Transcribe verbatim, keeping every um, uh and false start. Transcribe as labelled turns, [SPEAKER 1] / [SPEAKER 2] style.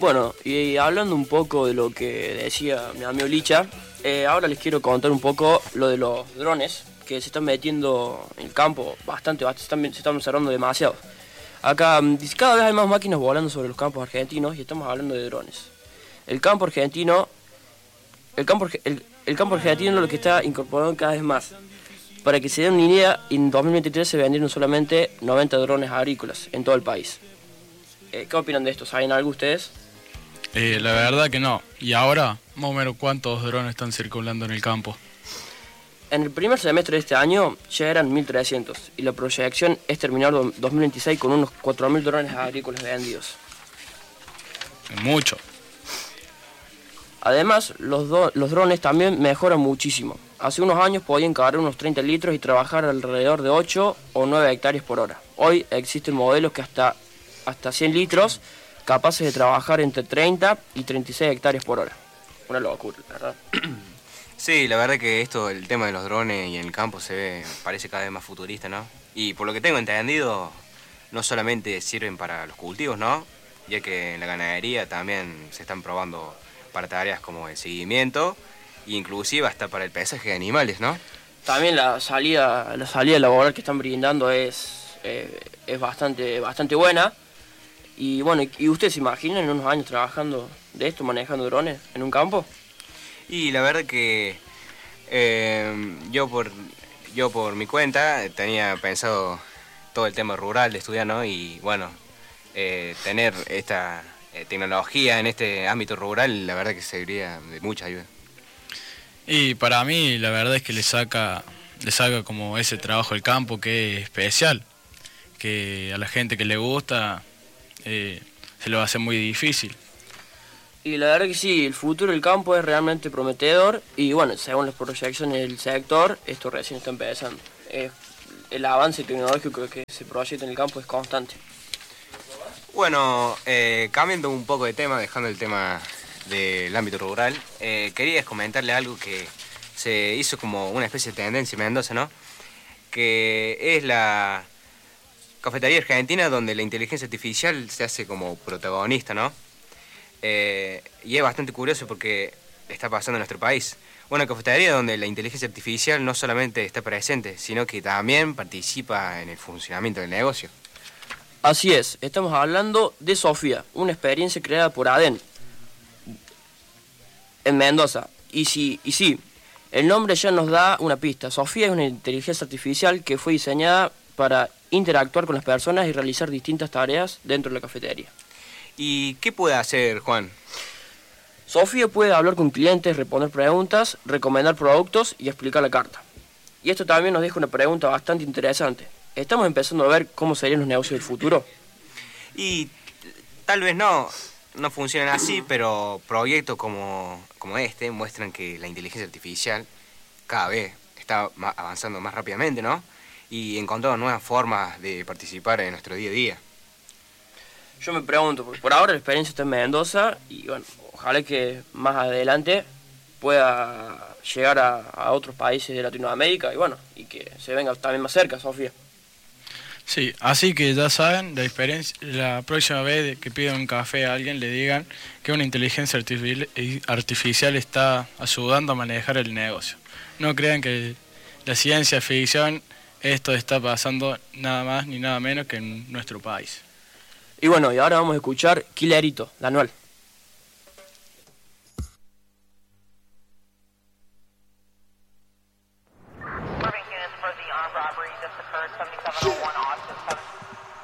[SPEAKER 1] Bueno, y hablando un poco de lo que decía mi amigo Licha, eh, ahora les quiero contar un poco lo de los drones, que se están metiendo en el campo bastante, bastante se, están, se están observando demasiado. Acá mm, cada vez hay más máquinas volando sobre los campos argentinos y estamos hablando de drones. El campo argentino, el campo, el, el campo argentino es lo que está incorporando cada vez más. Para que se den una idea, en dos mil veintitrés se vendieron solamente noventa drones agrícolas en todo el país. Eh, ¿Qué opinan de esto? ¿Saben algo ustedes?
[SPEAKER 2] Eh, la verdad que no. ¿Y ahora, más o menos, cuántos drones están circulando en el campo?
[SPEAKER 1] En el primer semestre de este año ya eran mil trescientos y la proyección es terminar dos mil veintiséis con unos cuatro mil drones agrícolas vendidos.
[SPEAKER 2] Mucho.
[SPEAKER 1] Además, los, do- los drones también mejoran muchísimo. Hace unos años podían cargar unos treinta litros y trabajar alrededor de ocho o nueve hectáreas por hora. Hoy existen modelos que hasta, hasta cien litros capaces de trabajar entre treinta y treinta y seis hectáreas por hora. Una locura, ¿verdad?
[SPEAKER 3] Sí, la verdad que esto, el tema de los drones y en el campo se ve, parece cada vez más futurista, ¿no? Y por lo que tengo entendido, no solamente sirven para los cultivos, ¿no? Ya que en la ganadería también se están probando para tareas como el seguimiento e inclusive hasta para el pesaje de animales, ¿no?
[SPEAKER 1] También la salida, la salida laboral que están brindando es, eh, es bastante, bastante buena. Y bueno, ¿y ustedes se imaginan en unos años trabajando de esto, manejando drones en un campo?
[SPEAKER 3] Y la verdad que eh, yo por yo por mi cuenta tenía pensado todo el tema rural de estudiar, ¿no? Y bueno, eh, tener esta eh, tecnología en este ámbito rural, la verdad que serviría de mucha ayuda.
[SPEAKER 2] Y para mí, la verdad es que le saca, le saca como ese trabajo al campo que es especial, que a la gente que le gusta eh, se lo hace muy difícil.
[SPEAKER 1] Y la verdad que sí, el futuro del campo es realmente prometedor y bueno, según las proyecciones del sector, esto recién está empezando. Eh, el avance tecnológico que se proyecta en el campo es constante.
[SPEAKER 3] Bueno, eh, cambiando un poco de tema, dejando el tema del ámbito rural, eh, quería comentarle algo que se hizo como una especie de tendencia en Mendoza, ¿no? Que es la cafetería argentina donde la inteligencia artificial se hace como protagonista, ¿no? Eh, y es bastante curioso porque está pasando en nuestro país. Una cafetería donde la inteligencia artificial no solamente está presente, sino que también participa en el funcionamiento del negocio.
[SPEAKER 1] Así es, estamos hablando de Sofía, una experiencia creada por ADEN en Mendoza. Y sí, y sí, el nombre ya nos da una pista. Sofía es una inteligencia artificial que fue diseñada para interactuar con las personas y realizar distintas tareas dentro de la cafetería.
[SPEAKER 3] ¿Y qué puede hacer, Juan?
[SPEAKER 1] Sofía puede hablar con clientes, responder preguntas, recomendar productos y explicar la carta. Y esto también nos deja una pregunta bastante interesante. ¿Estamos empezando a ver cómo serían los negocios del futuro?
[SPEAKER 3] Y tal vez no, no funcionan así, pero proyectos como, como este muestran que la inteligencia artificial cada vez está ma- avanzando más rápidamente, ¿no? Y encontrando nuevas formas de participar en nuestro día a día.
[SPEAKER 1] Yo me pregunto, porque por ahora la experiencia está en Mendoza y bueno, ojalá que más adelante pueda llegar a, a otros países de Latinoamérica y bueno, y que se venga también más cerca, Sofía.
[SPEAKER 2] Sí, así que ya saben, la experiencia, la próxima vez que pidan un café a alguien le digan que una inteligencia artificial, artificial está ayudando a manejar el negocio. No crean que la ciencia ficción, esto está pasando nada más ni nada menos que en nuestro país.
[SPEAKER 1] Y bueno, y ahora vamos a escuchar Killerito, de Anuel.
[SPEAKER 4] Moving units for the armed robbery just occurred, seventy-seven oh one Austin.